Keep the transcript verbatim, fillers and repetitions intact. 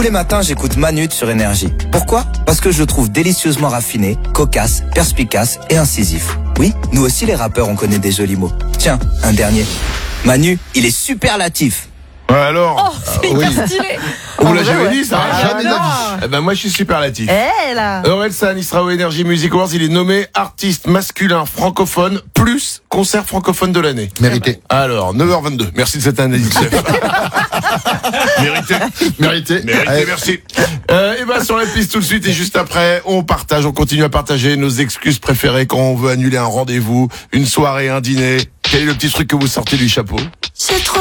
Tous les matins, j'écoute Manute sur Énergie. Pourquoi ? Parce que je le trouve délicieusement raffiné, cocasse, perspicace et incisif. Oui, nous aussi les rappeurs, on connaît des jolis mots. Tiens, un dernier. Manu, il est superlatif. Ouais, alors. Oh, c'est euh, hyper oui. stylé. Vous l'avez jamais dit, ça? Ah, Jamais non. dit. Eh ben, moi, je suis superlatif. Eh là. Orelsan, il sera au Energy Music Awards. Il est nommé artiste masculin francophone plus concert francophone de l'année. Mérité. Alors, neuf heures vingt-deux. Merci de cette analyse, chef. Mérité. Mérité. Mérité, Allez. merci. Euh, et ben, sur la piste tout de suite et juste après, on partage, on continue à partager nos excuses préférées quand on veut annuler un rendez-vous, une soirée, un dîner. Quel est le petit truc que vous sortez du chapeau? C'est trop